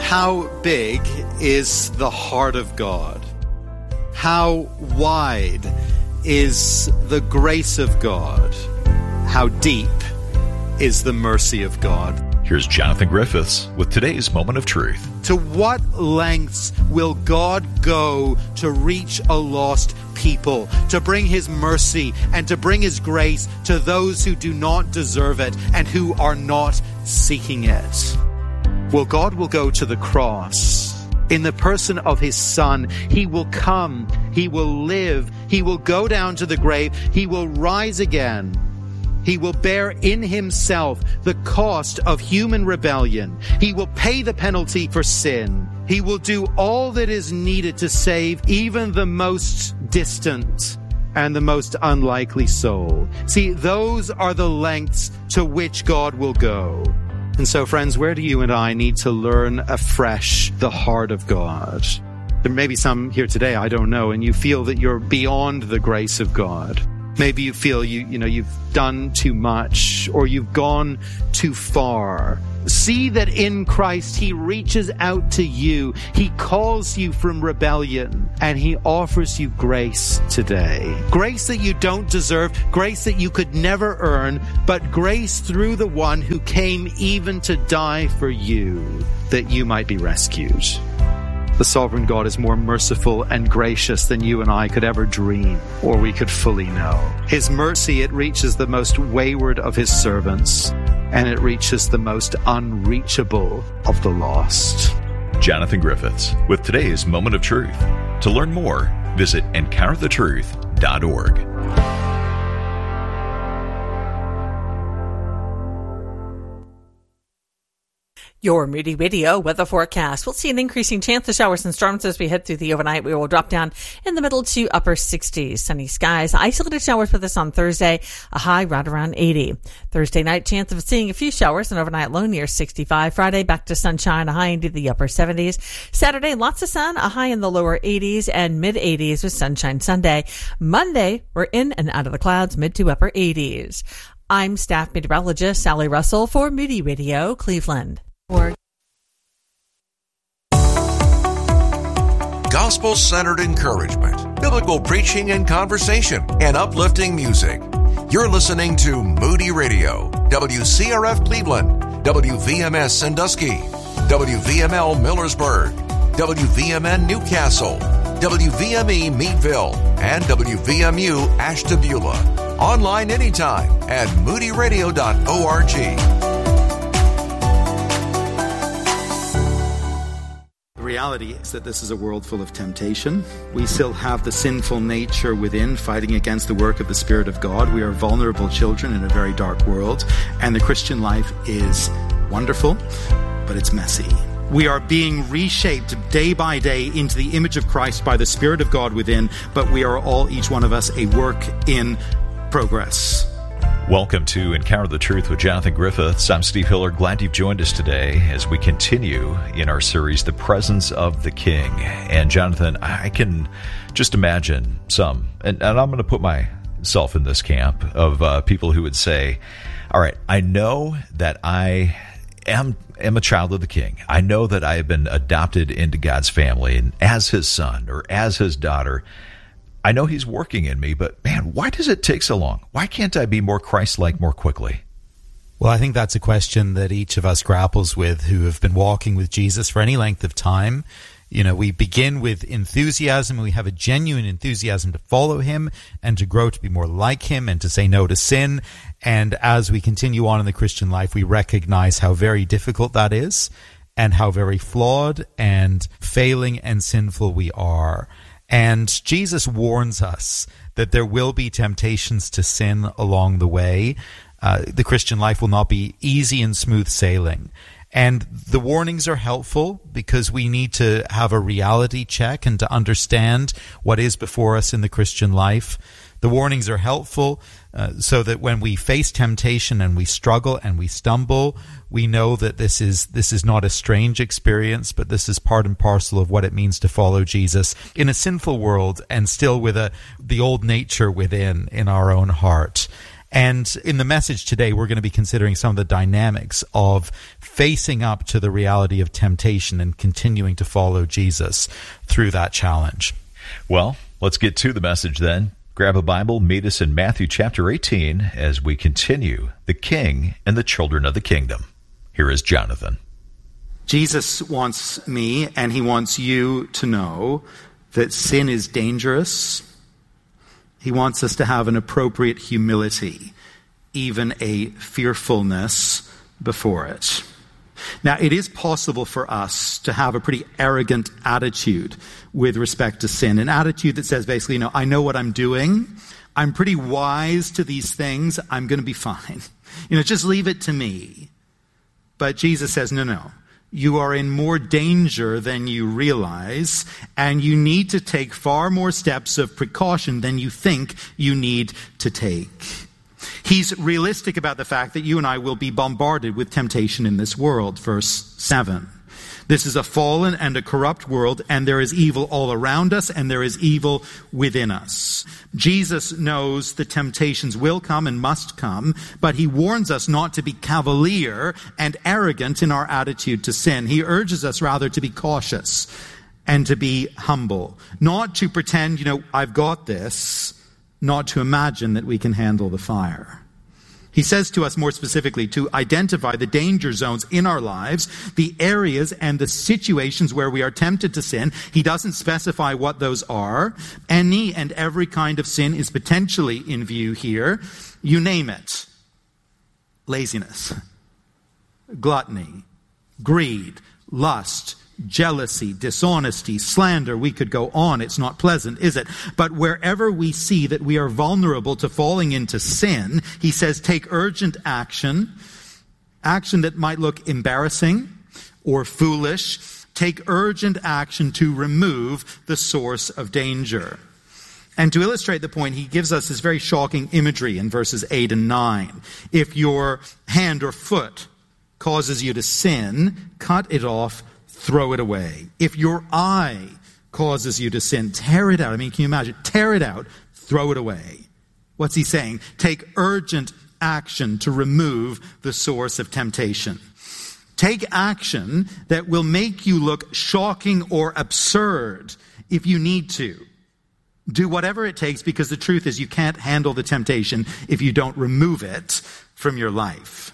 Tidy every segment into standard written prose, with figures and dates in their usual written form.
How big is the heart of God? How wide is the grace of God? How deep is the mercy of God? Here's Jonathan Griffiths with today's Moment of Truth. To what lengths will God go to reach a lost people, to bring His mercy and to bring His grace to those who do not deserve it and who are not seeking it? Well, God will go to the cross. In the person of His Son, He will come, He will live, He will go down to the grave, He will rise again. He will bear in Himself the cost of human rebellion. He will pay the penalty for sin. He will do all that is needed to save even the most distant and the most unlikely soul. See, those are the lengths to which God will go. And so, friends, where do you and I need to learn afresh the heart of God? There may be some here today, I don't know, and you feel that you're beyond the grace of God. Maybe you feel you've done too much or you've gone too far. See that in Christ He reaches out to you. He calls you from rebellion and He offers you grace today. Grace that you don't deserve, grace that you could never earn, but grace through the one who came even to die for you, that you might be rescued. The sovereign God is more merciful and gracious than you and I could ever dream or we could fully know. His mercy, it reaches the most wayward of His servants, and it reaches the most unreachable of the lost. Jonathan Griffiths with today's Moment of Truth. To learn more, visit EncounterTheTruth.org. Your Moody Radio weather forecast. We'll see an increasing chance of showers and storms as we head through the overnight. We will drop down in the middle to upper 60s. Sunny skies, isolated showers with us on Thursday, a high right around 80. Thursday night, chance of seeing a few showers, an overnight low near 65. Friday, back to sunshine, a high into the upper 70s. Saturday, lots of sun, a high in the lower 80s and mid 80s with sunshine Sunday. Monday, we're in and out of the clouds, mid to upper 80s. I'm staff meteorologist Sally Russell for Moody Radio, Cleveland. Gospel-centered encouragement, biblical preaching and conversation, and uplifting music. You're listening to Moody Radio, WCRF Cleveland, WVMS Sandusky, WVML Millersburg, WVMN Newcastle, WVME Meadville, and WVMU Ashtabula. Online anytime at moodyradio.org. The reality is that this is a world full of temptation. We still have the sinful nature within fighting against the work of the Spirit of God. We are vulnerable children in a very dark world, and the Christian life is wonderful, but it's messy. We are being reshaped day by day into the image of Christ by the Spirit of God within, but we are all, each one of us, a work in progress. Welcome to Encounter the Truth with Jonathan Griffiths. I'm Steve Hiller. Glad you've joined us today as we continue in our series, The Presence of the King. And Jonathan, I can just imagine some, and I'm going to put myself in this camp of people who would say, all right, I know that I am a child of the King. I know that I have been adopted into God's family and as His son or as His daughter. I know He's working in me, but man, why does it take so long? Why can't I be more Christ-like more quickly? Well, I think that's a question that each of us grapples with who have been walking with Jesus for any length of time. You know, we begin with enthusiasm, and we have a genuine enthusiasm to follow Him and to grow to be more like Him and to say no to sin. And as we continue on in the Christian life, we recognize how very difficult that is and how very flawed and failing and sinful we are. And Jesus warns us that there will be temptations to sin along the way. The Christian life will not be easy and smooth sailing. And the warnings are helpful because we need to have a reality check and to understand what is before us in the Christian life. The warnings are helpful so that when we face temptation and we struggle and we stumble, we know that this is not a strange experience, but this is part and parcel of what it means to follow Jesus in a sinful world and still with the old nature within in our own heart. And in the message today, we're going to be considering some of the dynamics of facing up to the reality of temptation and continuing to follow Jesus through that challenge. Well, let's get to the message then. Grab a Bible, meet us in Matthew chapter 18 as we continue the King and the children of the kingdom. Here is Jonathan. Jesus wants me and he wants you to know that sin is dangerous. He wants us to have an appropriate humility, even a fearfulness before it. Now, it is possible for us to have a pretty arrogant attitude with respect to sin, an attitude that says basically, I know what I'm doing. I'm pretty wise to these things. I'm going to be fine. Just leave it to me. But Jesus says, no. You are in more danger than you realize, and you need to take far more steps of precaution than you think you need to take. He's realistic about the fact that you and I will be bombarded with temptation in this world. Verse 7. This is a fallen and a corrupt world, and there is evil all around us, and there is evil within us. Jesus knows the temptations will come and must come, but he warns us not to be cavalier and arrogant in our attitude to sin. He urges us rather to be cautious and to be humble, not to pretend, I've got this, not to imagine that we can handle the fire. He says to us more specifically to identify the danger zones in our lives, the areas and the situations where we are tempted to sin. He doesn't specify what those are. Any and every kind of sin is potentially in view here. You name it. Laziness, gluttony, greed, lust, jealousy, dishonesty, slander. We could go on. It's not pleasant, is it? But wherever we see that we are vulnerable to falling into sin, he says take urgent action that might look embarrassing or foolish. Take urgent action to remove the source of danger. And to illustrate the point, he gives us this very shocking imagery in verses 8 and 9. If your hand or foot causes you to sin, cut it off, throw it away. If your eye causes you to sin, tear it out. Can you imagine? Tear it out, throw it away. What's he saying? Take urgent action to remove the source of temptation. Take action that will make you look shocking or absurd if you need to. Do whatever it takes, because the truth is you can't handle the temptation if you don't remove it from your life.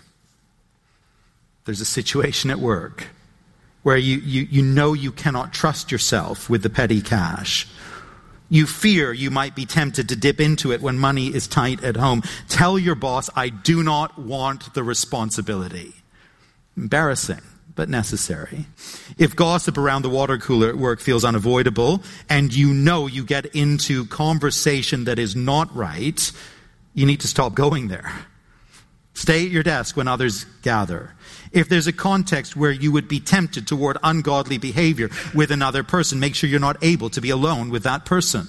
There's a situation at work where you know you cannot trust yourself with the petty cash. You fear you might be tempted to dip into it when money is tight at home. Tell your boss, I do not want the responsibility. Embarrassing, but necessary. If gossip around the water cooler at work feels unavoidable, and you get into conversation that is not right, you need to stop going there. Stay at your desk when others gather. If there's a context where you would be tempted toward ungodly behavior with another person, make sure you're not able to be alone with that person.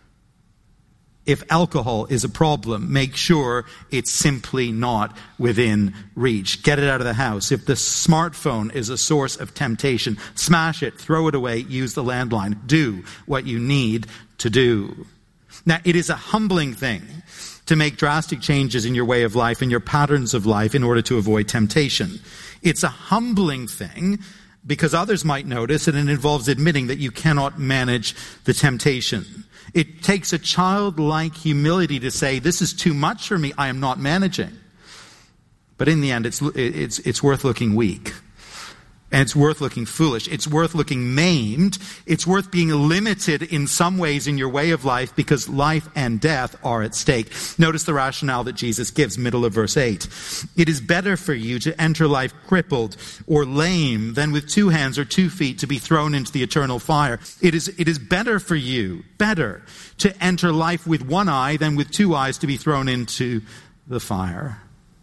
If alcohol is a problem, make sure it's simply not within reach. Get it out of the house. If the smartphone is a source of temptation, smash it, throw it away, use the landline. Do what you need to do. Now, it is a humbling thing to make drastic changes in your way of life and your patterns of life in order to avoid temptation. It's a humbling thing because others might notice, and it involves admitting that you cannot manage the temptation. It takes a childlike humility to say, this is too much for me, I am not managing. But in the end, it's worth looking weak. And it's worth looking foolish. It's worth looking maimed. It's worth being limited in some ways in your way of life because life and death are at stake. Notice the rationale that Jesus gives, middle of verse 8. It is better for you to enter life crippled or lame than with 2 hands or 2 feet to be thrown into the eternal fire. It is better for you, to enter life with 1 eye than with 2 eyes to be thrown into the fire.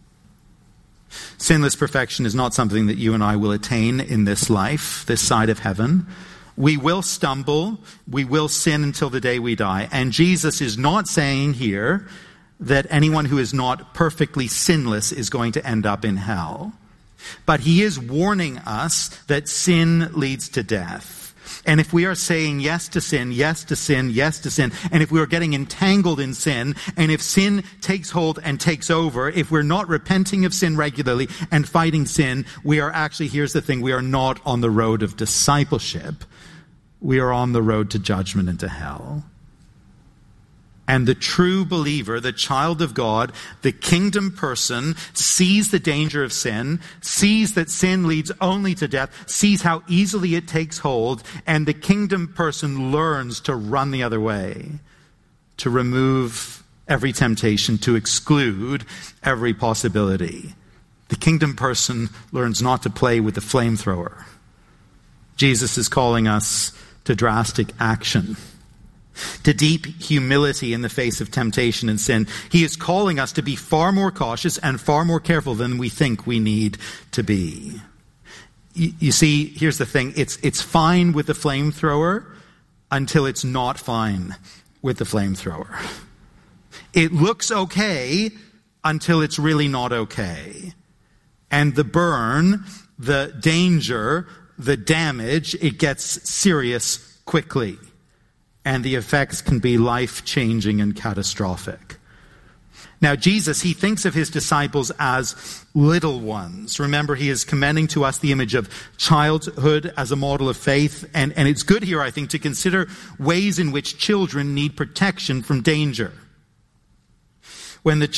Sinless perfection is not something that you and I will attain in this life, this side of heaven. We will stumble, we will sin until the day we die. And Jesus is not saying here that anyone who is not perfectly sinless is going to end up in hell. But he is warning us that sin leads to death. And if we are saying yes to sin, yes to sin, yes to sin, and if we are getting entangled in sin, and if sin takes hold and takes over, if we're not repenting of sin regularly and fighting sin, we are actually, here's the thing, we are not on the road of discipleship. We are on the road to judgment and to hell. And the true believer, the child of God, the kingdom person, sees the danger of sin, sees that sin leads only to death, sees how easily it takes hold, and the kingdom person learns to run the other way, to remove every temptation, to exclude every possibility. The kingdom person learns not to play with the flamethrower. Jesus is calling us to drastic action, to deep humility in the face of temptation and sin. He is calling us to be far more cautious and far more careful than we think we need to be. You see, here's the thing. It's fine with the flamethrower until it's not fine with the flamethrower. It looks okay until it's really not okay. And the burn, the danger, the damage, it gets serious quickly. And the effects can be life-changing and catastrophic. Now, Jesus, he thinks of his disciples as little ones. Remember, he is commending to us the image of childhood as a model of faith. And it's good here, I think, to consider ways in which children need protection from danger. When the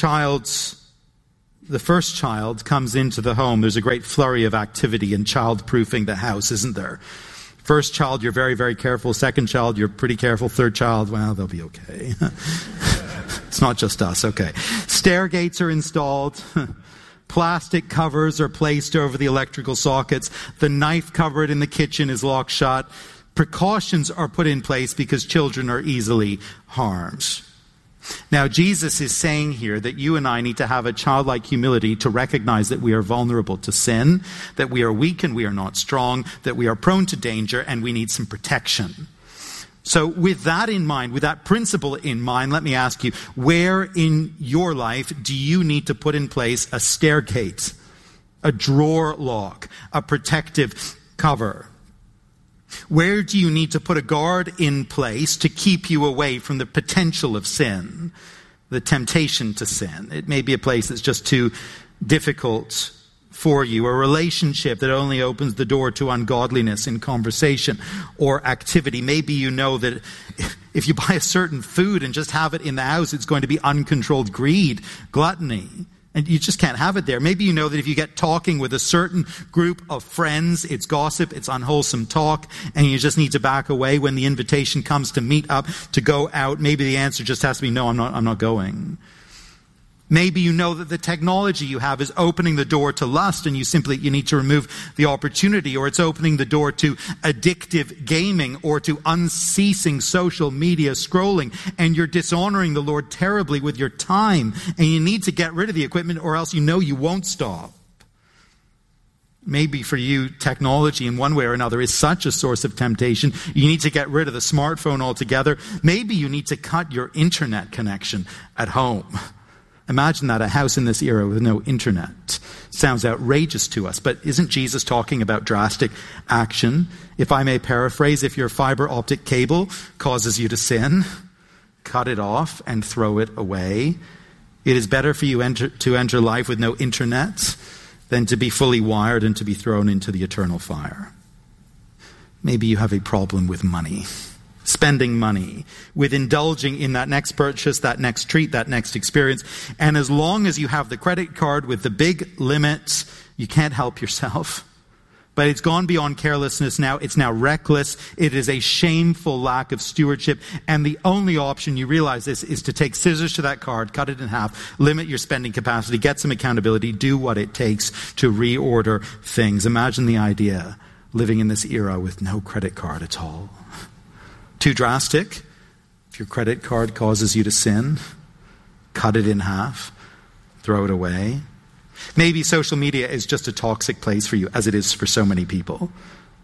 first child comes into the home, there's a great flurry of activity in child-proofing the house, isn't there? First child, you're very, very careful. Second child, you're pretty careful. Third child, well, they'll be okay. It's not just us, okay. Stair gates are installed. Plastic covers are placed over the electrical sockets. The knife cupboard in the kitchen is locked shut. Precautions are put in place because children are easily harmed. Now, Jesus is saying here that you and I need to have a childlike humility to recognize that we are vulnerable to sin, that we are weak and we are not strong, that we are prone to danger, and we need some protection. So with that in mind, with that principle in mind, let me ask you, where in your life do you need to put in place a stair gate, a drawer lock, a protective cover? Where do you need to put a guard in place to keep you away from the potential of sin, the temptation to sin? It may be a place that's just too difficult for you, a relationship that only opens the door to ungodliness in conversation or activity. Maybe you know that if you buy a certain food and just have it in the house, it's going to be uncontrolled greed, gluttony. And you just can't have it there. Maybe you know that if you get talking with a certain group of friends, it's gossip, it's unwholesome talk, and you just need to back away when the invitation comes to meet up, to go out. Maybe the answer just has to be, no, I'm not going. Maybe you know that the technology you have is opening the door to lust and you need to remove the opportunity, or it's opening the door to addictive gaming or to unceasing social media scrolling, and you're dishonoring the Lord terribly with your time, and you need to get rid of the equipment or else you know you won't stop. Maybe for you, technology in one way or another is such a source of temptation, you need to get rid of the smartphone altogether. Maybe you need to cut your internet connection at home. Imagine that, a house in this era with no internet. Sounds outrageous to us, but isn't Jesus talking about drastic action? If I may paraphrase, if your fiber optic cable causes you to sin, cut it off and throw it away. It is better for you to enter life with no internet than to be fully wired and to be thrown into the eternal fire. Maybe you have a problem with money. Spending money, with indulging in that next purchase, that next treat, that next experience. And as long as you have the credit card with the big limits, you can't help yourself. But it's gone beyond carelessness now. It's now reckless. It is a shameful lack of stewardship. And the only option, you realize this, is to take scissors to that card, cut it in half, limit your spending capacity, get some accountability, do what it takes to reorder things. Imagine the idea, living in this era with no credit card at all. Too drastic? If your credit card causes you to sin, cut it in half, throw it away. Maybe social media is just a toxic place for you, as it is for so many people.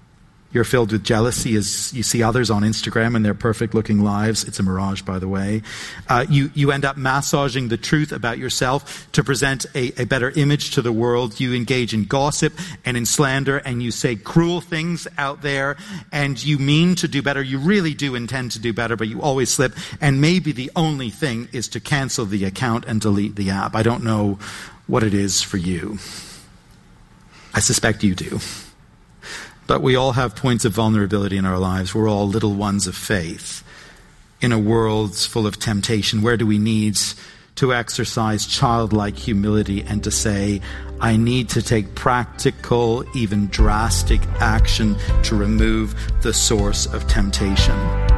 You're filled with jealousy as you see others on Instagram and their perfect-looking lives. It's a mirage, by the way. You end up massaging the truth about yourself to present a better image to the world. You engage in gossip and in slander, and you say cruel things out there, and you mean to do better. You really do intend to do better, but you always slip. And maybe the only thing is to cancel the account and delete the app. I don't know what it is for you. I suspect you do. But we all have points of vulnerability in our lives. We're all little ones of faith in a world full of temptation. Where do we need to exercise childlike humility and to say, I need to take practical, even drastic action to remove the source of temptation?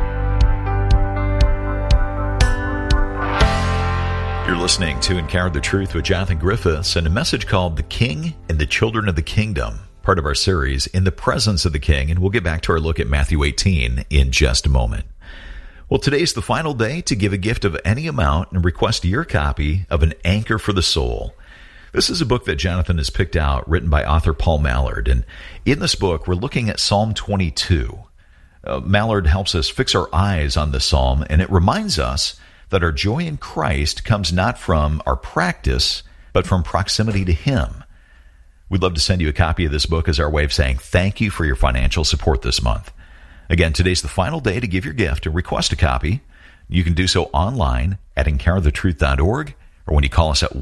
You're listening to Encounter the Truth with Jonathan Griffiths and a message called The King and the Children of the Kingdom, part of our series, In the Presence of the King, and we'll get back to our look at Matthew 18 in just a moment. Well, today's the final day to give a gift of any amount and request your copy of An Anchor for the Soul. This is a book that Jonathan has picked out, written by author Paul Mallard, and in this book, we're looking at Psalm 22. Mallard helps us fix our eyes on the psalm, and it reminds us that our joy in Christ comes not from our practice, but from proximity to Him. We'd love to send you a copy of this book as our way of saying thank you for your financial support this month. Again, today's the final day to give your gift and request a copy. You can do so online at encounterthetruth.org or when you call us at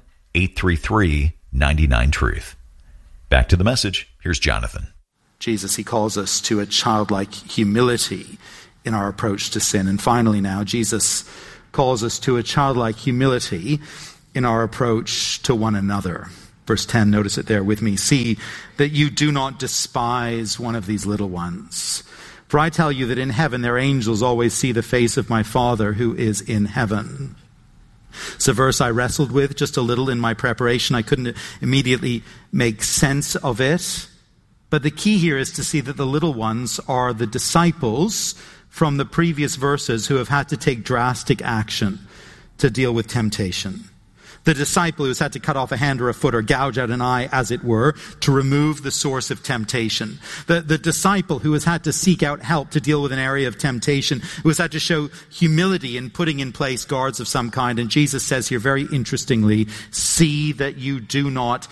1-833-99-TRUTH. Back to the message. Here's Jonathan. Jesus, He calls us to a childlike humility in our approach to sin. And finally now, Jesus calls us to a childlike humility in our approach to one another. Verse 10, notice it there with me. See that you do not despise one of these little ones. For I tell you that in heaven their angels always see the face of my Father who is in heaven. It's a verse I wrestled with just a little in my preparation. I couldn't immediately make sense of it. But the key here is to see that the little ones are the disciples from the previous verses who have had to take drastic action to deal with temptation. The disciple who's had to cut off a hand or a foot or gouge out an eye, as it were, to remove the source of temptation. The disciple who has had to seek out help to deal with an area of temptation, who has had to show humility in putting in place guards of some kind. And Jesus says here very interestingly, see that you do not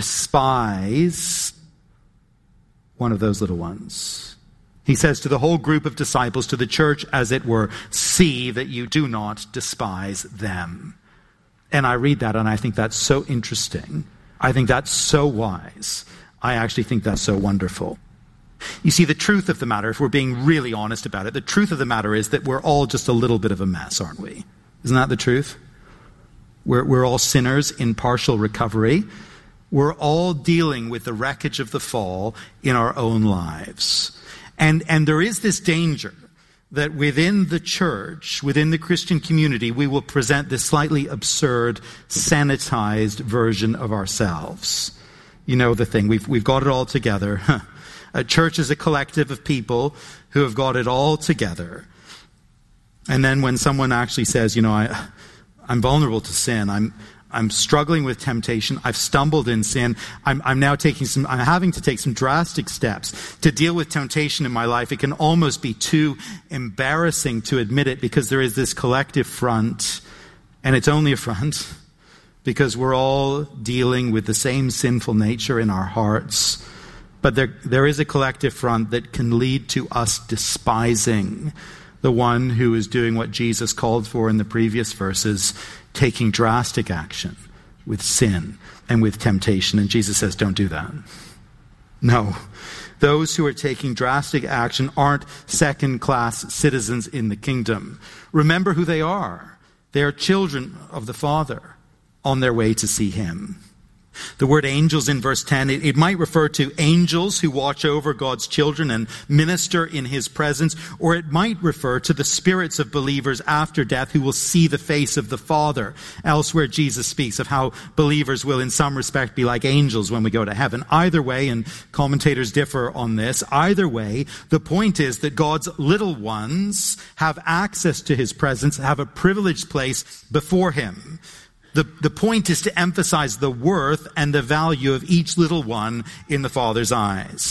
despise one of those little ones. He says to the whole group of disciples, to the church, as it were, see that you do not despise them. And I read that and I think that's so interesting. I think that's so wise. I actually think that's so wonderful. You see, the truth of the matter, if we're being really honest about it, the truth of the matter is that we're all just a little bit of a mess, aren't we? Isn't that the truth? We're all sinners in partial recovery. We're all dealing with the wreckage of the fall in our own lives. And there is this danger that within the church, within the Christian community, we will present this slightly absurd, sanitized version of ourselves. You know the thing, we've got it all together. A church is a collective of people who have got it all together. And then when someone actually says, you know, I'm vulnerable to sin, I'm struggling with temptation. I've stumbled in sin. I'm having to take some drastic steps to deal with temptation in my life. It can almost be too embarrassing to admit it because there is this collective front, and it's only a front because we're all dealing with the same sinful nature in our hearts. But there is a collective front that can lead to us despising the one who is doing what Jesus called for in the previous verses, taking drastic action with sin and with temptation. And Jesus says, don't do that. No. Those who are taking drastic action aren't second-class citizens in the kingdom. Remember who they are. They are children of the Father on their way to see Him. The word angels in verse 10, it might refer to angels who watch over God's children and minister in His presence, or it might refer to the spirits of believers after death who will see the face of the Father. Elsewhere, Jesus speaks of how believers will in some respect be like angels when we go to heaven. Either way, and commentators differ on this, either way, the point is that God's little ones have access to His presence, have a privileged place before Him. The point is to emphasize the worth and the value of each little one in the Father's eyes.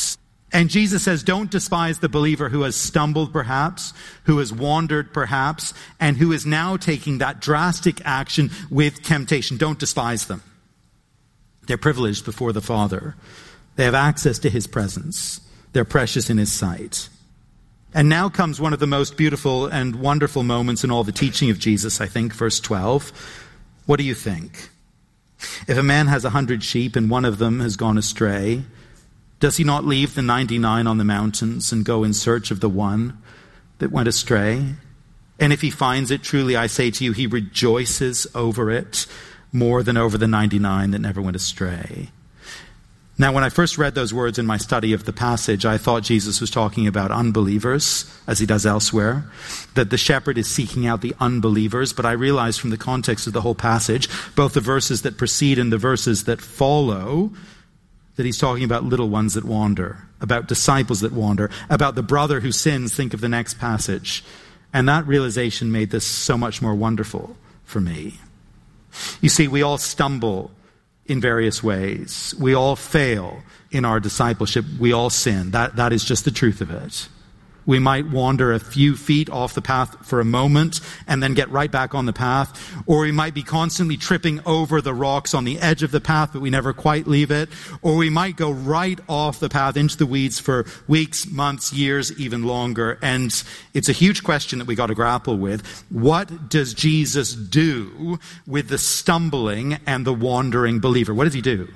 And Jesus says, don't despise the believer who has stumbled perhaps, who has wandered perhaps, and who is now taking that drastic action with temptation. Don't despise them. They're privileged before the Father. They have access to his presence. They're precious in his sight. And now comes one of the most beautiful and wonderful moments in all the teaching of Jesus, I think, verse 12. What do you think? If a man has 100 sheep and one of them has gone astray, does he not leave the 99 on the mountains and go in search of the one that went astray? And if he finds it, truly I say to you, he rejoices over it more than over the 99 that never went astray. Now, when I first read those words in my study of the passage, I thought Jesus was talking about unbelievers, as he does elsewhere, that the shepherd is seeking out the unbelievers. But I realized from the context of the whole passage, both the verses that precede and the verses that follow, that he's talking about little ones that wander, about disciples that wander, about the brother who sins. Think of the next passage. And that realization made this so much more wonderful for me. You see, we all stumble in various ways. We all fail in our discipleship. We all sin. That is just the truth of it. We might wander a few feet off the path for a moment and then get right back on the path. Or we might be constantly tripping over the rocks on the edge of the path, but we never quite leave it. Or we might go right off the path into the weeds for weeks, months, years, even longer. And it's a huge question that we got to grapple with. What does Jesus do with the stumbling and the wandering believer? What does he do?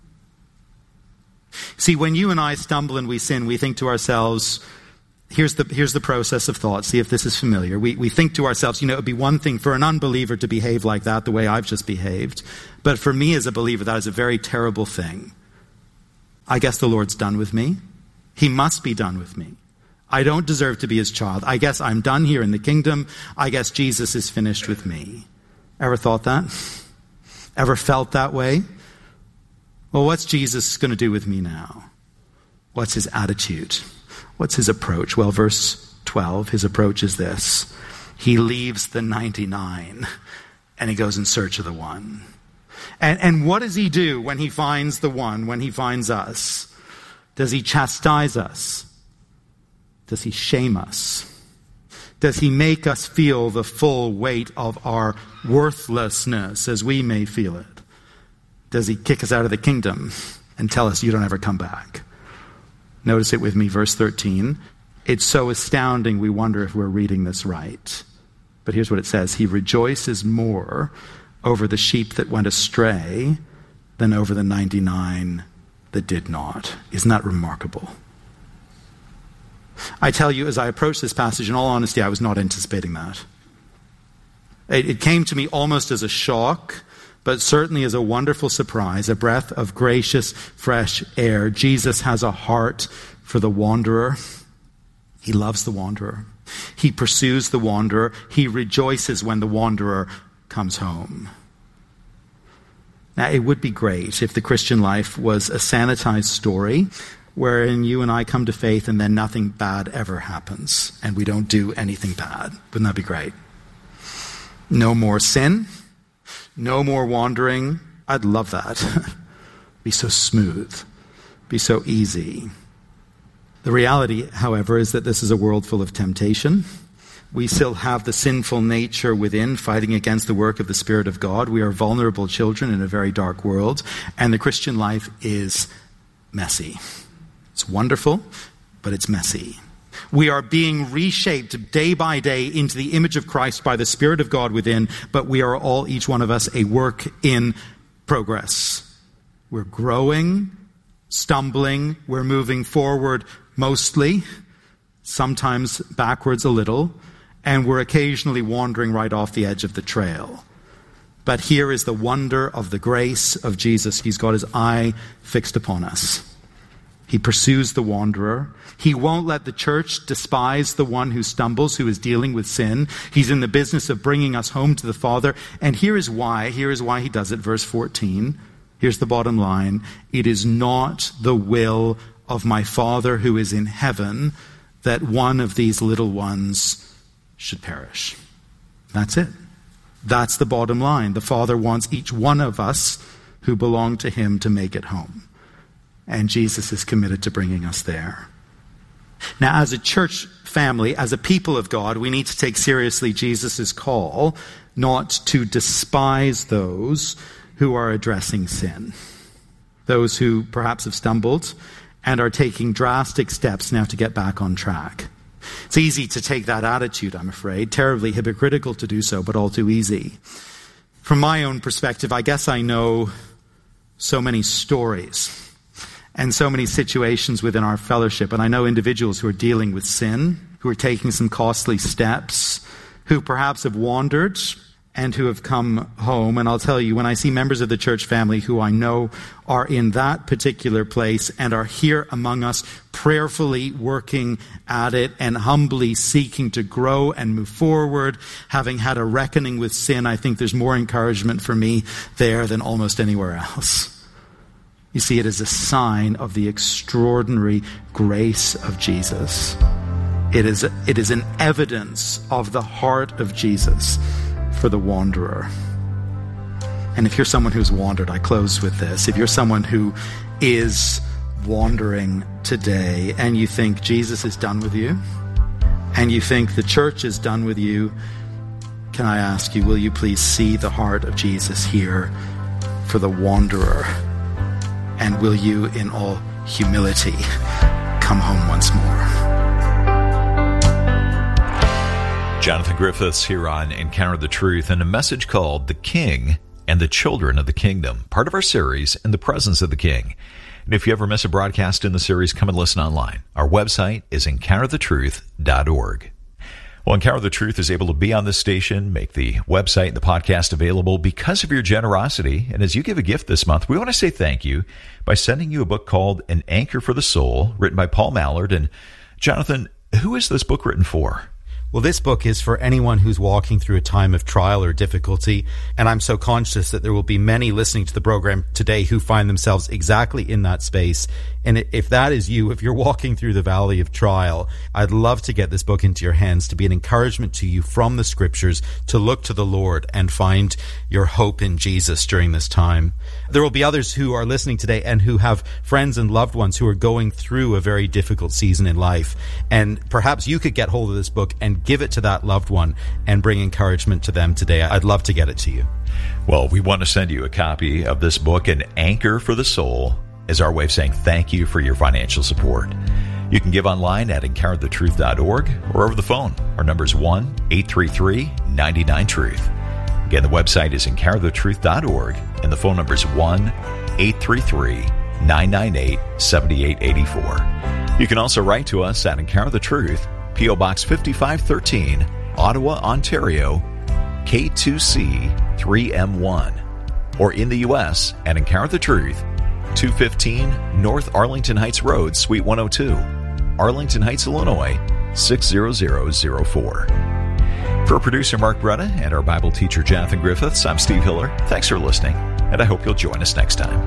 See, when you and I stumble and we sin, we think to ourselves, Here's the process of thought. See if this is familiar. We think to ourselves, it would be one thing for an unbeliever to behave like that, the way I've just behaved. But for me as a believer, that is a very terrible thing. I guess the Lord's done with me. He must be done with me. I don't deserve to be his child. I guess I'm done here in the kingdom. I guess Jesus is finished with me. Ever thought that? Ever felt that way? Well, what's Jesus going to do with me now? What's his attitude? What's his approach? Well, verse 12, his approach is this. He leaves the 99 and he goes in search of the one. And what does he do when he finds the one, when he finds us? Does he chastise us? Does he shame us? Does he make us feel the full weight of our worthlessness as we may feel it? Does he kick us out of the kingdom and tell us you don't ever come back? Notice it with me, verse 13. It's so astounding we wonder if we're reading this right. But here's what it says. He rejoices more over the sheep that went astray than over the 99 that did not. Isn't that remarkable? I tell you, as I approach this passage, in all honesty, I was not anticipating that. It came to me almost as a shock, but certainly as a wonderful surprise, a breath of gracious, fresh air. Jesus has a heart for the wanderer. He loves the wanderer. He pursues the wanderer. He rejoices when the wanderer comes home. Now, it would be great if the Christian life was a sanitized story wherein you and I come to faith and then nothing bad ever happens and we don't do anything bad. Wouldn't that be great? No more sin. No more wandering. I'd love that. Be so smooth. Be so easy. The reality, however, is that this is a world full of temptation. We still have the sinful nature within fighting against the work of the Spirit of God. We are vulnerable children in a very dark world. And the Christian life is messy. It's wonderful, but it's messy. We are being reshaped day by day into the image of Christ by the Spirit of God within, but we are all, each one of us, a work in progress. We're growing, stumbling, we're moving forward mostly, sometimes backwards a little, and we're occasionally wandering right off the edge of the trail. But here is the wonder of the grace of Jesus. He's got his eye fixed upon us. He pursues the wanderer. He won't let the church despise the one who stumbles, who is dealing with sin. He's in the business of bringing us home to the Father. And here is why he does it. Verse 14. Here's the bottom line. It is not the will of my Father who is in heaven that one of these little ones should perish. That's it. That's the bottom line. The Father wants each one of us who belong to him to make it home. And Jesus is committed to bringing us there. Now, as a church family, as a people of God, we need to take seriously Jesus' call not to despise those who are addressing sin. Those who perhaps have stumbled and are taking drastic steps now to get back on track. It's easy to take that attitude, I'm afraid. Terribly hypocritical to do so, but all too easy. From my own perspective, I guess I know so many stories and so many situations within our fellowship. And I know individuals who are dealing with sin, who are taking some costly steps, who perhaps have wandered and who have come home. And I'll tell you, when I see members of the church family who I know are in that particular place and are here among us, prayerfully working at it and humbly seeking to grow and move forward, having had a reckoning with sin, I think there's more encouragement for me there than almost anywhere else. You see, it is a sign of the extraordinary grace of Jesus. It is an evidence of the heart of Jesus for the wanderer. And if you're someone who's wandered, I close with this. If you're someone who is wandering today and you think Jesus is done with you, and you think the church is done with you, can I ask you, will you please see the heart of Jesus here for the wanderer? And will you, in all humility, come home once more? Jonathan Griffiths here on Encounter the Truth, and a message called The King and the Children of the Kingdom, part of our series, In the Presence of the King. And if you ever miss a broadcast in the series, come and listen online. Our website is encounterthetruth.org. Well, Encounter the Truth is able to be on this station, make the website and the podcast available because of your generosity. And as you give a gift this month, we want to say thank you by sending you a book called An Anchor for the Soul, written by Paul Mallard. And Jonathan, who is this book written for? Well, this book is for anyone who's walking through a time of trial or difficulty, and I'm so conscious that there will be many listening to the program today who find themselves exactly in that space. And if that is you, if you're walking through the valley of trial, I'd love to get this book into your hands to be an encouragement to you from the Scriptures to look to the Lord and find your hope in Jesus during this time. There will be others who are listening today and who have friends and loved ones who are going through a very difficult season in life. And perhaps you could get hold of this book and give it to that loved one and bring encouragement to them today. I'd love to get it to you. Well, we want to send you a copy of this book, An Anchor for the Soul, as our way of saying thank you for your financial support. You can give online at encounterthetruth.org or over the phone. Our number is 1-833-99-TRUTH. Again, the website is encounterthetruth.org, and the phone number is 1-833-998-7884. You can also write to us at Encounter the Truth, P.O. Box 5513, Ottawa, Ontario, K2C 3M1. Or in the U.S. at Encounter the Truth, 215 North Arlington Heights Road, Suite 102, Arlington Heights, Illinois, 60004. For producer Mark Bretta and our Bible teacher Jonathan Griffiths, I'm Steve Hiller. Thanks for listening, and I hope you'll join us next time.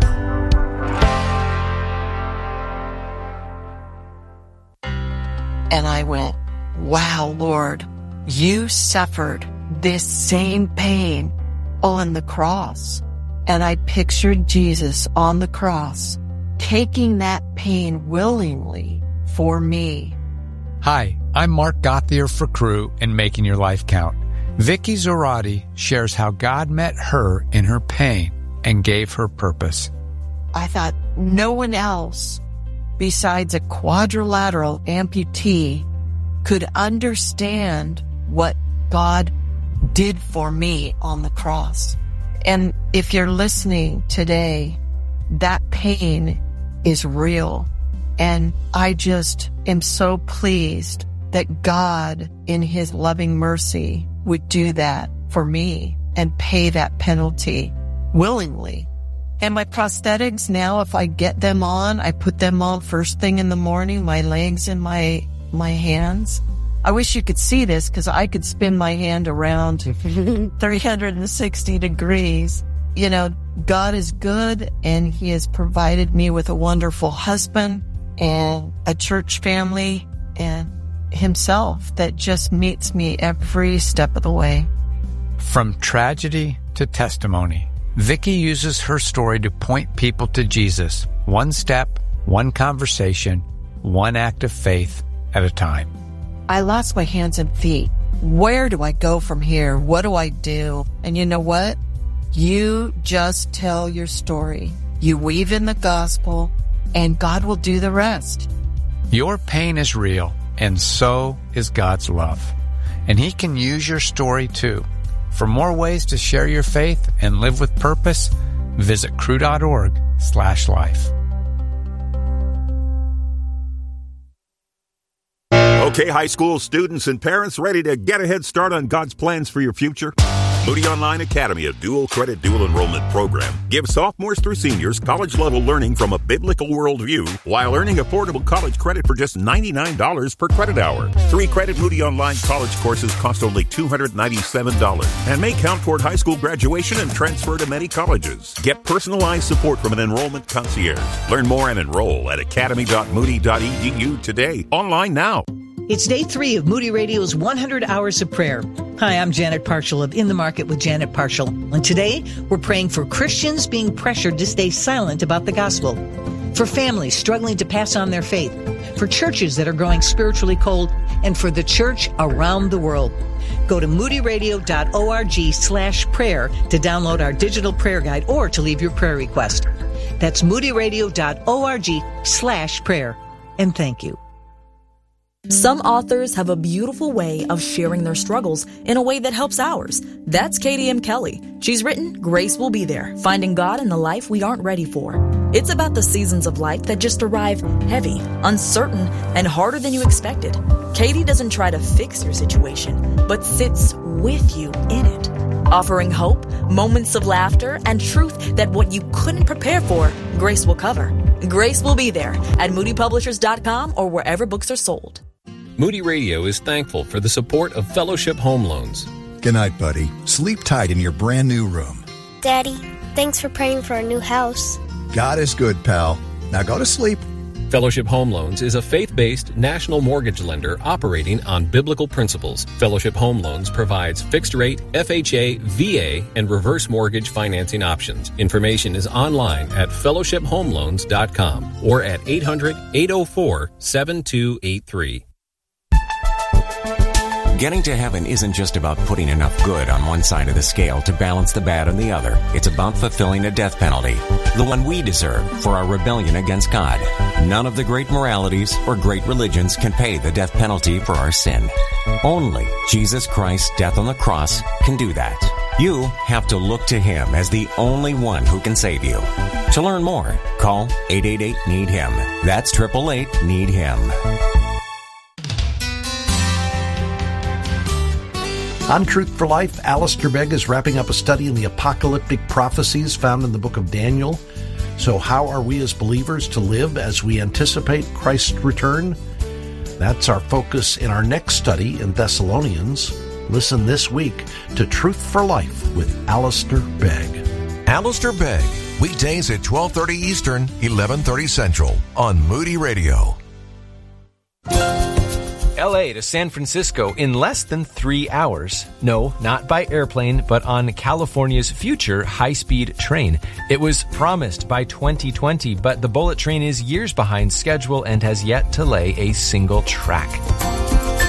And I went, wow, Lord, you suffered this same pain on the cross. And I pictured Jesus on the cross, taking that pain willingly for me. Hi, I'm Mark Gauthier for Cru and Making Your Life Count. Vicky Zorati shares how God met her in her pain and gave her purpose. I thought no one else besides a quadrilateral amputee could understand what God did for me on the cross. And if you're listening today, that pain is real. And I just am so pleased that God, in His loving mercy, would do that for me and pay that penalty willingly. And my prosthetics now, if I get them on, I put them on first thing in the morning, my legs and my hands. I wish you could see this because I could spin my hand around 360 degrees. You know, God is good, and He has provided me with a wonderful husband and a church family and Himself that just meets me every step of the way. From tragedy to testimony, Vicky uses her story to point people to Jesus, one step one conversation, one act of faith at a time. I lost my hands and feet. Where do I go from here? What do I do? And you know what? You just tell your story. You weave in the gospel, and God will do the rest. Your pain is real, and so is God's love. And He can use your story too. For more ways to share your faith and live with purpose, visit cru.org/life. Okay, high school students and parents, ready to get a head start on God's plans for your future? Moody Online Academy, a dual credit, dual enrollment program, gives sophomores through seniors college-level learning from a biblical worldview while earning affordable college credit for just $99 per credit hour. 3-credit Moody Online college courses cost only $297 and may count toward high school graduation and transfer to many colleges. Get personalized support from an enrollment concierge. Learn more and enroll at academy.moody.edu today. Online now. It's day 3 of Moody Radio's 100 Hours of Prayer. Hi, I'm Janet Parshall of In the Market with Janet Parshall. And today, we're praying for Christians being pressured to stay silent about the gospel, for families struggling to pass on their faith, for churches that are growing spiritually cold, and for the church around the world. Go to moodyradio.org/prayer to download our digital prayer guide or to leave your prayer request. That's moodyradio.org/prayer. And thank you. Some authors have a beautiful way of sharing their struggles in a way that helps ours. That's Katie M. Kelly. She's written Grace Will Be There, Finding God in the Life We Aren't Ready For. It's about the seasons of life that just arrive heavy, uncertain, and harder than you expected. Katie doesn't try to fix your situation, but sits with you in it, offering hope, moments of laughter, and truth that what you couldn't prepare for, Grace will cover. Grace Will Be There at moodypublishers.com or wherever books are sold. Moody Radio is thankful for the support of Fellowship Home Loans. Good night, buddy. Sleep tight in your brand new room. Daddy, thanks for praying for our new house. God is good, pal. Now go to sleep. Fellowship Home Loans is a faith-based national mortgage lender operating on biblical principles. Fellowship Home Loans provides fixed-rate, FHA, VA, and reverse mortgage financing options. Information is online at fellowshiphomeloans.com or at 800-804-7283. Getting to heaven isn't just about putting enough good on one side of the scale to balance the bad on the other. It's about fulfilling a death penalty, the one we deserve for our rebellion against God. None of the great moralities or great religions can pay the death penalty for our sin. Only Jesus Christ's death on the cross can do that. You have to look to Him as the only one who can save you. To learn more, call 888-NEED-HIM. That's 888-NEED-HIM. On Truth for Life, Alistair Begg is wrapping up a study in the apocalyptic prophecies found in the book of Daniel. So how are we as believers to live as we anticipate Christ's return? That's our focus in our next study in Thessalonians. Listen this week to Truth for Life with Alistair Begg. Alistair Begg, weekdays at 12:30 Eastern, 11:30 Central on Moody Radio. LA to San Francisco in less than 3 hours. No, not by airplane, but on California's future high-speed train. It was promised by 2020, but the bullet train is years behind schedule and has yet to lay a single track.